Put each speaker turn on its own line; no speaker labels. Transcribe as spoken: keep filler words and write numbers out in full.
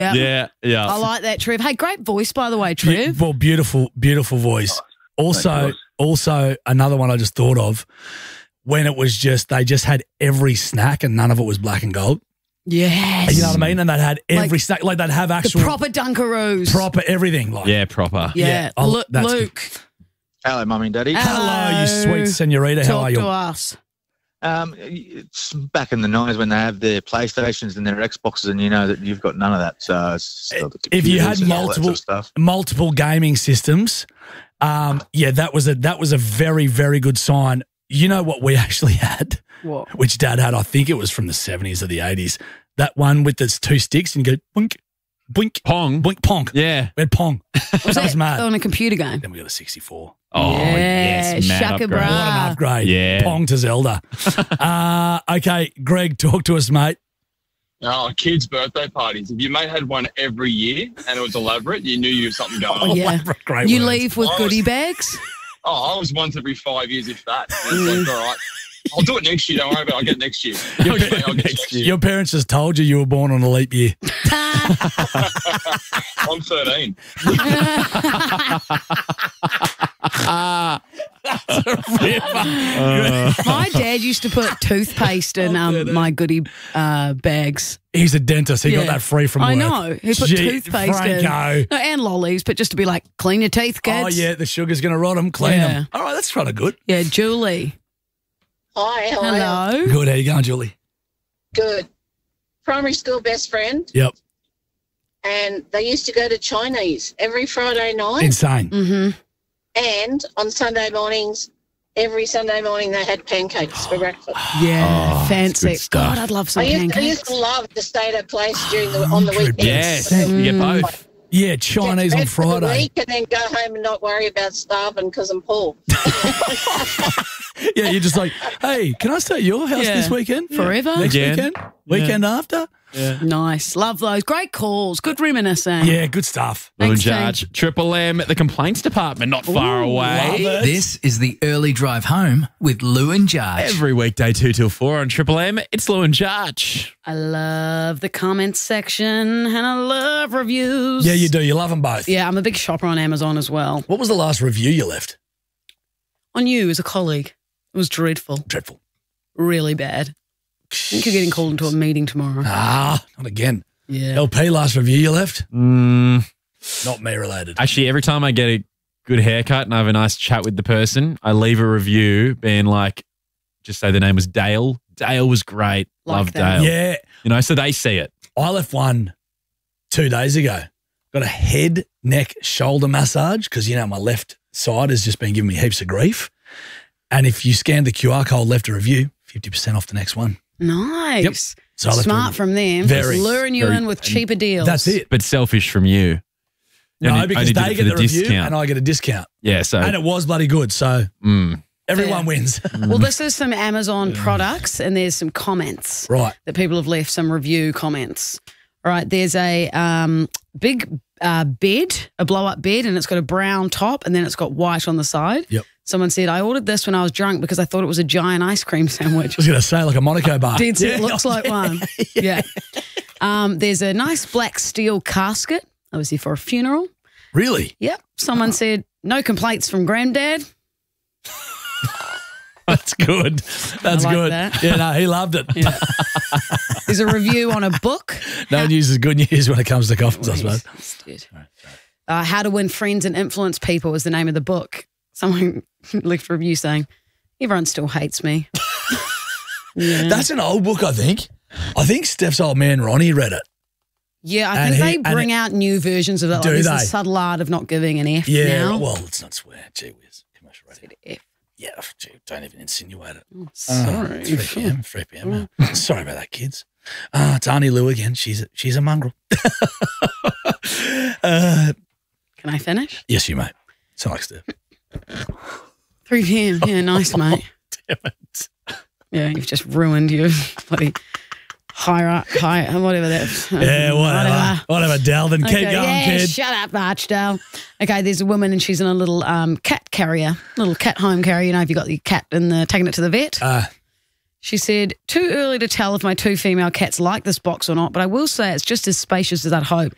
Yep.
Yeah, yeah.
I like that, Trev. Hey, great voice, by the way, Trev.
Well, beautiful, beautiful voice. Also, also another one I just thought of when it was just they just had every snack and none of it was black and gold.
Yes.
You know what I mean? And they'd had every
Like
snack, like they'd have
The
actual
proper Dunkaroos.
proper everything. Like,
Yeah, proper.
Yeah.
Yeah, I'll-
Lu-
that's good.
Luke.
Hello, Mummy and Daddy.
hello, you sweet senorita. How
Talk
are you?
to us.
Um, it's back in the nineties when they have their PlayStations and their Xboxes, and you know that you've got none of that. So it's still the
If you had
computers and all that
multiple
sort of stuff.
multiple gaming systems, um, yeah, that was a that was a very very good sign. You know what we actually had,
What?
which Dad had. I think it was from the seventies or the eighties. That one with the two sticks and you go boink, boink,
Pong.
boink, pong.
Yeah.
We had pong.
Was
that was mad.
on a computer game?
Then we got a sixty-four.
Oh,
Yeah,
yes. Mad
shaka
upgrade.
bra.
What an
Ah.
upgrade.
Yeah.
Pong to Zelda. uh, okay, Greg, talk to us, mate.
Oh, kids' birthday parties. If your mate had one every year and it was elaborate, you knew you had something going on.
Oh, yeah.
Great
You
words.
leave with
I
goodie
was-
bags?
Oh, I was once every five years, if that. And it's like, all right, I'll do it next year. Don't worry about it. I'll get it next year.
Your,
Okay,
pa-
I'll get it next year.
your parents just told you you were born on a leap year.
I'm thirteen.
My dad used to put toothpaste in um, my goodie uh, bags.
He's a dentist. He got
Yeah.
that free from
I
work.
know. He put
Gee,
toothpaste
Franco.
in. No, and lollies, but just to be like, clean your teeth, kids.
Oh, yeah, the sugar's going to rot them. Clean
Yeah.
them. All right, that's kind of good.
Yeah, Julie.
Hi, how are you?
Hello.
Good. How you going, Julie?
Good. Primary school best friend,
Yep.
and they used to go to Chinese every Friday night,
Insane.
Mm-hmm.
and on Sunday mornings, every Sunday morning they had pancakes for breakfast.
Yeah,
Oh,
fancy.
good stuff.
God, I'd love some
I used, I
pancakes.
used to love to stay at a place during the on the weekends.
Yes.
Mm.
You get both.
Yeah, Chinese on
Get fed for the
Friday.
week and then go home and not worry about starving because I'm poor.
Yeah, you're just like, hey, can I stay at your house
Yeah.
this weekend?
Forever?
Next
Again?
weekend? Weekend after?
Nice. Love those. Great calls. Good reminiscing.
Yeah, good stuff.
Lou and
Thanks, Jane.
Judge. Triple M at the complaints department, not far away.
Love it.
This is the early drive home with Lou and Judge.
Every weekday, two till four on Triple M. It's Lou and Judge.
I love the comments section and I love reviews.
Yeah, you do. You love them both.
Yeah, I'm a big shopper on Amazon as well.
What was the last review you left?
On you as a colleague. It was dreadful.
Dreadful.
Really bad. I think you're getting called into a meeting tomorrow.
Ah, not again.
Yeah.
L P, last review you left?
Mm,
Not me related.
actually, every time I get a good haircut and I have a nice chat with the person, I leave a review being like, just say the name was Dale. Dale was great.
Like
Love
that.
Dale.
Yeah,
You know, so they see it.
I left one two days ago. Got a head, neck, shoulder massage because, you know, my left side has just been giving me heaps of grief. And if you scan the Q R code, left a review, fifty percent off the next one.
Nice.
So I left a
Smart
review.
from them.
Very,
Just luring you
very-
in with cheaper deals.
That's it.
But selfish from you.
No,
Only-
because
only did
they
it for
get the, review
discount.
and I get a discount.
Yeah, so
And it was bloody good. So
mm,
everyone
Fair.
wins.
Well, this is some Amazon products and there's some comments
Right.
that people have left, some review comments. All right, there's a um, big uh, bed, a blow-up bed, and it's got a brown top and then it's got white on the side.
Yep.
Someone said, I ordered this when I was drunk because I thought it was a giant ice cream sandwich.
I was going to say like a Monaco bar.
Dead set
Yeah.
looks like one. Yeah. Um, there's a nice black steel casket, obviously for a funeral.
Really?
Yep. Someone said, no complaints from Granddad.
That's good. That's
like
good.
that.
Yeah, no, he loved it.
There's a review on a book.
No news is good news when it comes to coffins, I suppose.
Instead. Uh, How to Win Friends and Influence People is the name of the book. Someone left a review saying, everyone still hates me. Yeah.
That's an old book, I think. I think Steph's old man Ronnie read it.
Yeah, I
And
think
he-
they
and
bring
it-
out new versions of that.
Do
Like, there's the
they?
subtle art of not giving an F
Yeah,
now.
well, let's not swear. Gee whiz. Commercial radio.
F.
Yeah, gee, don't even insinuate it.
Sorry.
three p.m., three p.m. Uh, Sorry about that, kids. Uh, it's Auntie Lou again. She's a, she's a mongrel. uh,
Can I finish?
yes, you may. Sound like Steph.
three p.m. Yeah, nice, mate.
Damn it.
Yeah, you've just ruined your bloody high, high, whatever that.
Yeah, whatever. Whatever, Dal. Then keep
Okay,
going,
yeah,
kid.
shut up, Archdale. Okay, there's a woman and she's in a little um, cat carrier, little cat home carrier. You know, if you got your cat and the, taking it to the vet.
Uh,
She said, too early to tell if my two female cats like this box or not, but I will say it's just as spacious as I'd hope.